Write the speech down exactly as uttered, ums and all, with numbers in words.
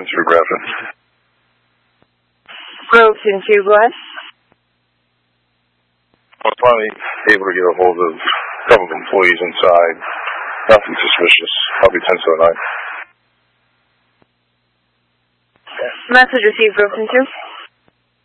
Mister Grafton. Groveton two, go ahead. I was finally able to get a hold of a couple of employees inside. Nothing suspicious. I'll be ten to the nine. Message received, Groveton two.